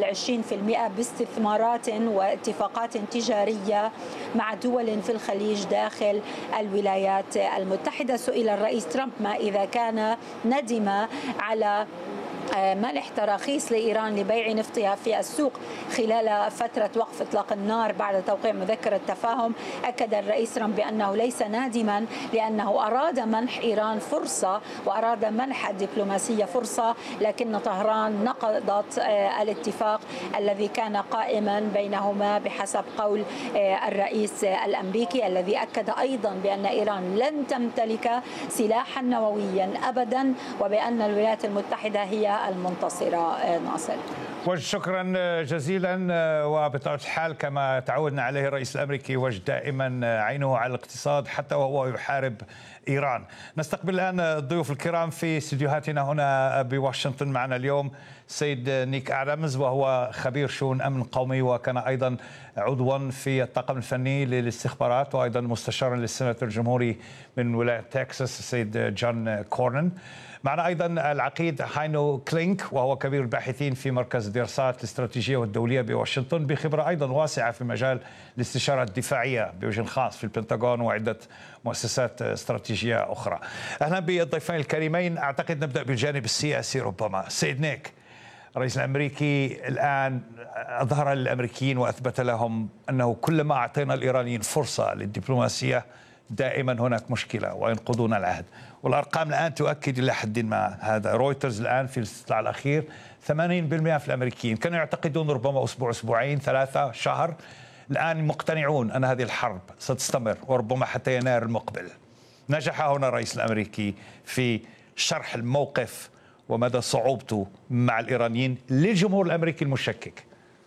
20% باستثمارات واتفاقات تجارية مع دول في الخليج داخل الولايات المتحدة. سئل الرئيس ترامب ما إذا كان ندم على منح تراخيص لإيران لبيع نفطها في السوق خلال فترة وقف إطلاق النار بعد توقيع مذكرة تفاهم. أكد الرئيس ترامب بأنه ليس نادما لأنه أراد منح إيران فرصة وأراد منح الدبلوماسية فرصة، لكن طهران نقضت الاتفاق الذي كان قائما بينهما بحسب قول الرئيس الأمريكي، الذي أكد أيضا بأن إيران لن تمتلك سلاحا نوويا أبدا وبأن الولايات المتحدة هي المنتصرة. ناصر، شكرا جزيلا. وبطبيعة الحال كما تعودنا عليه الرئيس الأمريكي وجد دائما عينه على الاقتصاد حتى وهو يحارب إيران. نستقبل الآن الضيوف الكرام في استديوهاتنا هنا بواشنطن. معنا اليوم السيد نيك أدمز، وهو خبير شؤون أمن قومي وكان أيضا عضوا في الطاقم الفني للاستخبارات وأيضا مستشارا للسيناتور الجمهوري من ولاية تكساس السيد جون كورنن. معنا أيضا العقيد هاينو كلينك، وهو كبير الباحثين في مركز الدراسات الاستراتيجية والدولية بواشنطن، بخبرة أيضا واسعة في مجال الاستشارة الدفاعية بوجه خاص في البنتاغون وعدة مؤسسات استراتيجية أخرى. أهلا بالضيفين الكريمين. أعتقد نبدأ بالجانب السياسي ربما. سيد نيك، الرئيس الأمريكي الآن أظهر للأمريكيين وأثبت لهم أنه كلما أعطينا الإيرانيين فرصة للدبلوماسية دائما هناك مشكلة وينقضون العهد، والأرقام الآن تؤكد إلى حد ما هذا. رويترز الآن في الاستطلاع الأخير 80% في الأمريكيين كانوا يعتقدون ربما أسبوع أسبوعين 3 شهر، الآن مقتنعون أن هذه الحرب ستستمر وربما حتى يناير المقبل. نجح هنا الرئيس الأمريكي في شرح الموقف ومدى صعوبته مع الإيرانيين للجمهور الأمريكي المشكك.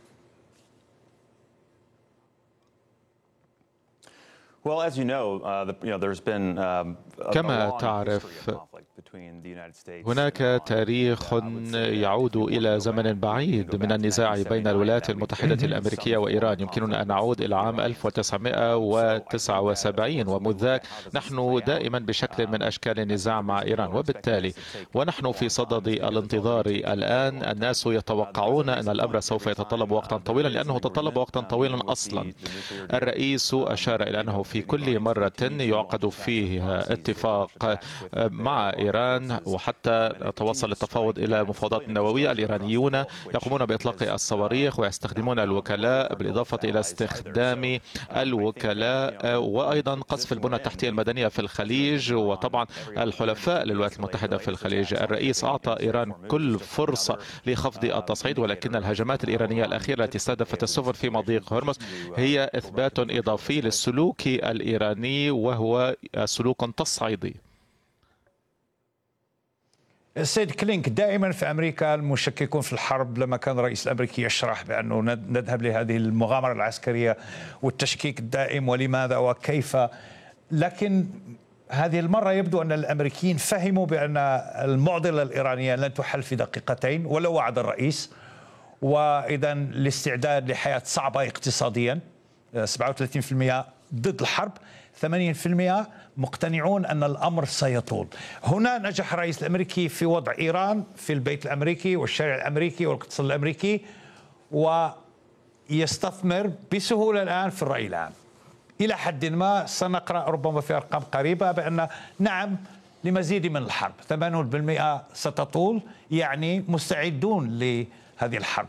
كما تعرف هناك تاريخ يعود إلى زمن بعيد من النزاع بين الولايات المتحدة الأمريكية وإيران. يمكننا أن نعود إلى عام 1979، ومذ ذاك نحن دائما بشكل من أشكال النزاع مع إيران، وبالتالي ونحن في صدد الانتظار الآن. الناس يتوقعون أن الأمر سوف يتطلب وقتا طويلا لأنه تطلب وقتا طويلا أصلا. الرئيس أشار إلى أنه في كل مرة يعقد فيها اتفاق مع إيران وحتى توصل التفاوض إلى مفاوضات نووية، الإيرانيون يقومون بإطلاق الصواريخ ويستخدمون الوكلاء بالإضافة إلى استخدام الوكلاء وأيضا قصف البنى التحتية المدنية في الخليج وطبعا الحلفاء للولايات المتحدة في الخليج. الرئيس أعطى إيران كل فرصة لخفض التصعيد، ولكن الهجمات الإيرانية الأخيرة التي استهدفت السفن في مضيق هرمز هي إثبات إضافي للسلوك الإيراني وهو سلوك تصعيدي. السيد كلينك، دائما في أمريكا المشككون في الحرب لما كان الرئيس الأمريكي يشرح بأنه نذهب لهذه المغامرة العسكرية والتشكيك الدائم ولماذا وكيف، لكن هذه المرة يبدو أن الأمريكيين فهموا بأن المعضلة الإيرانية لن تحل في دقيقتين ولو وعد الرئيس، وإذا الاستعداد لحياة صعبة اقتصاديا. 37% ضد الحرب، 80% مقتنعون أن الأمر سيطول. هنا نجح الرئيس الأمريكي في وضع إيران في البيت الأمريكي والشارع الأمريكي والاقتصاد الأمريكي، ويستثمر بسهولة الآن في الرأي العام. إلى حد ما سنقرأ ربما في أرقام قريبة بأن نعم لمزيد من الحرب، 80% ستطول، يعني مستعدون لهذه الحرب.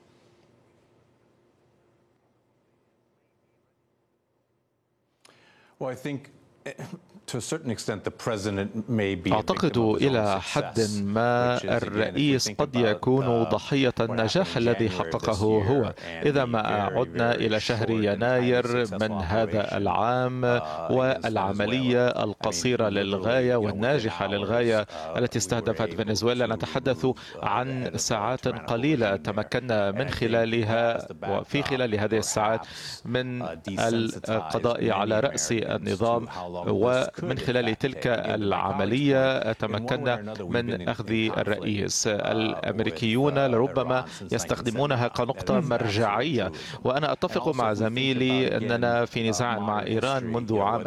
أعتقد إلى حد ما الرئيس قد يكون ضحية النجاح الذي حققه هو. إذا ما عدنا إلى شهر يناير من هذا العام والعملية القصيرة للغاية والناجحة للغاية التي استهدفت فنزويلا، نتحدث عن ساعات قليلة تمكنا من خلالها وفي خلال هذه الساعات من القضاء على رأس النظام، ومن خلال تلك العملية تمكنا من أخذ الرئيس. الأمريكيون لربما يستخدمونها كنقطة مرجعية، وأنا أتفق مع زميلي أننا في نزاع مع إيران منذ عام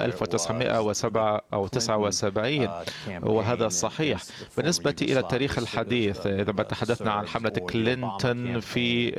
1979 وهذا صحيح. بالنسبة إلى التاريخ الحديث، إذا ما تحدثنا عن حملة كلينتون في